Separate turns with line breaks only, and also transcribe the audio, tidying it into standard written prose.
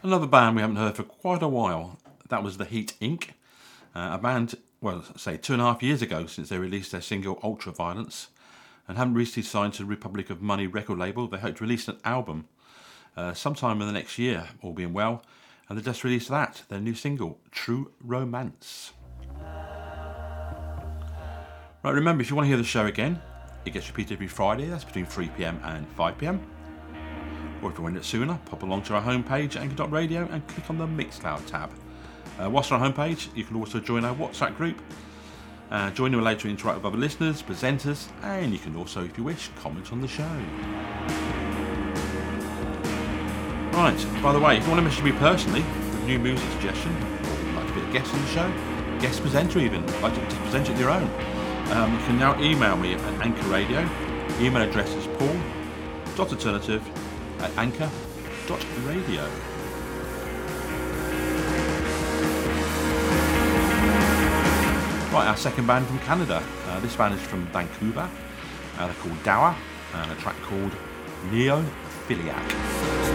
Another band we haven't heard for quite a while, that was The Heat Inc. A band, well, say 2.5 years ago since they released their single Ultraviolence, and haven't recently signed to the Republic of Money record label. They hope to release an album sometime in the next year, all being well, and they just released that, their new single, True Romance. Right, remember, if you want to hear the show again, it gets repeated every Friday, that's between 3pm and 5pm. Or if you want it sooner, pop along to our homepage, anchor.radio, and click on the Mixcloud tab. Whilst on our homepage, you can also join our WhatsApp group. Join in later to interact with other listeners, presenters, and you can also, if you wish, comment on the show. Right, by the way, if you want to message me personally with new music suggestion, or you'd like to be a guest on the show, guest presenter even, like to present it your own, you can now email me at Anchor Radio. Email address is paul.alternative@anchor.radio. Right, our second band from Canada. This band is from Vancouver. They're called Dower, and a track called Neophiliac.